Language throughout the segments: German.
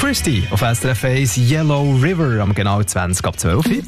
Christie auf SRF 1 Yellow River am genau 20:12.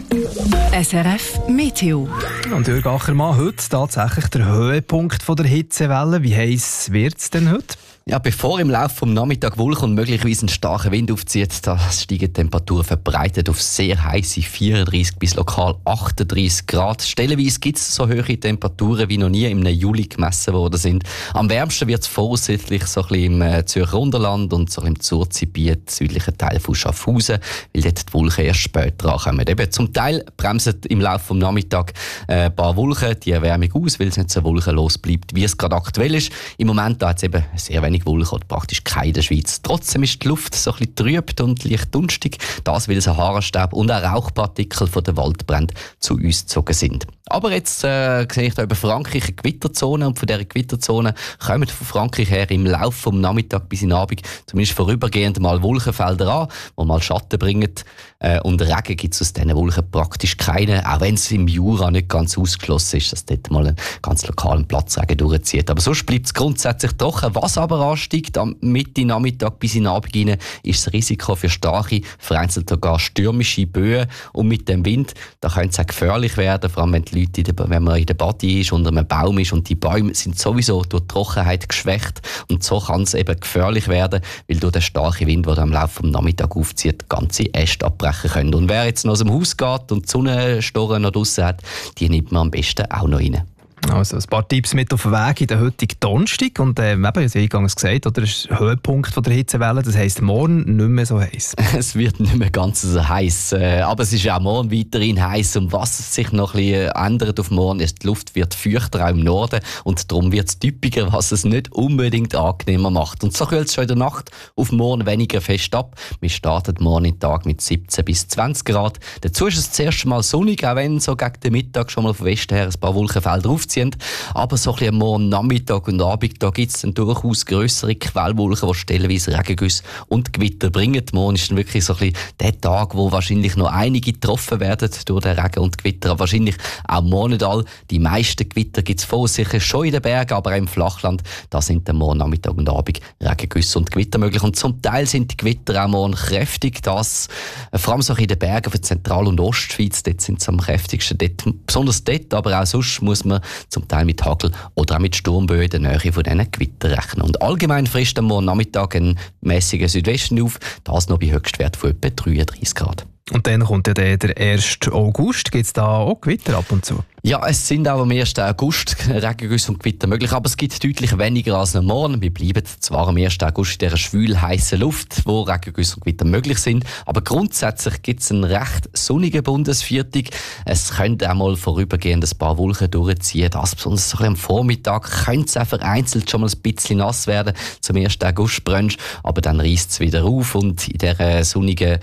SRF Meteo. Und Jürg Achermann, heute tatsächlich der Höhepunkt von der Hitzewelle. Wie heiß wird es denn heute? Ja, bevor im Laufe des Nachmittags Wolken und möglicherweise ein starker Wind aufzieht, da steigen die Temperaturen verbreitet auf sehr heiße 34 bis lokal 38 Grad. Stellenweise gibt es so hohe Temperaturen wie noch nie im Juli gemessen worden sind. Am wärmsten wird es voraussichtlich so ein bisschen im Zürcher Unterland und so im Zurzgebiet, südlichen Teil von Schaffhausen, weil dort die Wolken erst später ankommen. Eben zum Teil bremsen im Laufe des Nachmittags ein paar Wolken die Erwärmung aus, weil es nicht so wolkenlos bleibt, wie es gerade aktuell ist. Im Moment hat es eben sehr wenig Wolken oder praktisch keine in der Schweiz. Trotzdem ist die Luft so ein bisschen trüb und leicht dunstig, das weil Sahara-Staub und auch Rauchpartikel von den Waldbränden zu uns gezogen sind. Aber jetzt sehe ich da über Frankreich eine Gewitterzone und von dieser Gewitterzone kommen von Frankreich her im Laufe vom Nachmittag bis in den Abend zumindest vorübergehend mal Wolkenfelder an, die mal Schatten bringen. Und Regen gibt es aus diesen Wolken praktisch keine, auch wenn es im Jura nicht ganz ausgeschlossen ist, dass dort mal einen ganz lokalen Platzregen durchzieht. Aber sonst bleibt es grundsätzlich trocken. Was aber ansteigt am Mitte Nachmittag bis in den Abend hinein, ist das Risiko für starke, vereinzelt sogar stürmische Böen. Und mit dem Wind, da könnte es auch gefährlich werden, vor allem wenn die Leute wenn man in der Body ist, unter einem Baum ist und die Bäume sind sowieso durch die Trockenheit geschwächt und so kann es eben gefährlich werden, weil durch den starken Wind, der am Laufe des Nachmittags aufzieht, ganze Äste abbrechen können. Und wer jetzt noch aus dem Haus geht und die Sonnenstoren noch draussen hat, die nimmt man am besten auch noch rein. Also ein paar Tipps mit auf den Weg in den heutigen Donnerstag. Und eben, wie eingangs gesagt, oder, ist der Höhepunkt von der Hitzewelle. Das heisst, morgen nicht mehr so heiß. Es wird nicht mehr ganz so heiß, aber es ist auch morgen weiterhin heiß. Und was sich noch ein bisschen ändert auf morgen, ist, die Luft wird feuchter auch im Norden und darum wird es typischer, was es nicht unbedingt angenehmer macht. Und so kühlt es schon in der Nacht auf morgen weniger fest ab. Wir starten morgen den Tag mit 17 bis 20 Grad. Dazu ist es zuerst mal sonnig, auch wenn so gegen den Mittag schon mal vom Westen her ein paar Wolkenfelder aufziehen. Aber so ein bisschen am Morgen, Nachmittag und Abend, da gibt es dann durchaus grössere Quellwolken, die stellenweise Regengüsse und Gewitter bringen. Morgen ist dann wirklich so ein bisschen der Tag, wo wahrscheinlich noch einige getroffen werden durch den Regen und Gewitter. Aber wahrscheinlich auch morgen nicht all. Die meisten Gewitter gibt es voraussichtlich schon in den Bergen, aber auch im Flachland, da sind dann morgen, Nachmittag und Abend Regengüsse und Gewitter möglich. Und zum Teil sind die Gewitter auch morgen kräftig. Das, vor allem so in den Bergen von Zentral- und Ostschweiz, dort sind sie am kräftigsten. Dort, besonders dort, aber auch sonst muss man zum Teil mit Hagel oder auch mit Sturmböen in der Nähe von diesen Gewittern rechnen. Und allgemein frisst am Morgen Nachmittag ein mäßiger Südwesten auf, das noch bei Höchstwert von etwa 33 Grad. Und dann kommt ja der 1. August. Gibt es da auch Gewitter ab und zu? Ja, es sind auch am 1. August Regengüsse und Gewitter möglich, aber es gibt deutlich weniger als am Morgen. Wir bleiben zwar am 1. August in dieser schwül heißen Luft, wo Regengüsse und Gewitter möglich sind, aber grundsätzlich gibt es einen recht sonnigen Bundesviertag. Es könnte auch mal vorübergehend ein paar Wolken durchziehen. Das besonders so ein bisschen am Vormittag könnte es auch vereinzelt schon mal ein bisschen nass werden zum 1. August-Brunch, aber dann reißt es wieder auf und in dieser sonnigen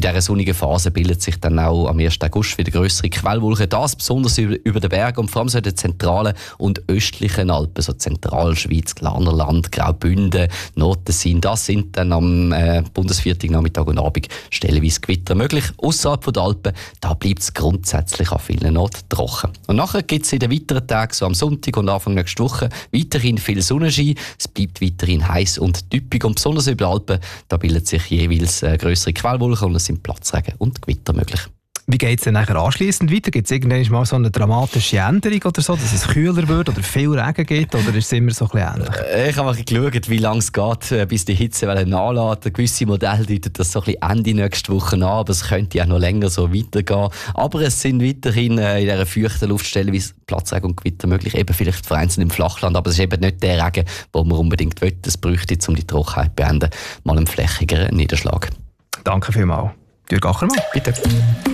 Phase bildet sich dann auch am 1. August wieder grössere Quellwolken. Das besonders über den Bergen und vor allem so in den zentralen und östlichen Alpen, so Zentralschweiz, Glarnerland, Graubünden, Nordtessin, das sind dann am Bundesviertag, Nachmittag und Abend stellenweise Gewitter möglich. Ausserhalb der Alpen, da bleibt es grundsätzlich an vielen Orten trocken. Und nachher gibt es in den weiteren Tagen, so am Sonntag und Anfang nächster Woche, weiterhin viel Sonnenschein. Es bleibt weiterhin heiß und typisch und besonders über die Alpen, da bilden sich jeweils grössere Quellwolken und es sind Platzregen und Gewitter möglich. Wie geht es denn nachher anschliessend weiter? Gibt es irgendwann mal so eine dramatische Änderung oder so, dass es kühler wird oder viel Regen gibt? Oder ist es immer so ein bisschen ähnlich? Ich habe mal geschaut, wie lange es geht, bis die Hitzewelle nachlässt. Gewisse Modelle deuten das so ein bisschen Ende nächste Woche an, aber es könnte auch noch länger so weitergehen. Aber es sind weiterhin in dieser feuchten Luftstelle wie Platzregen und Gewitter möglich, eben vielleicht vereinzelt im Flachland, aber es ist eben nicht der Regen, den man unbedingt will. Es bräuchte, um die Trockenheit zu beenden, mal einen flächigeren Niederschlag. Danke vielmals. Jürg Achermann. Bitte.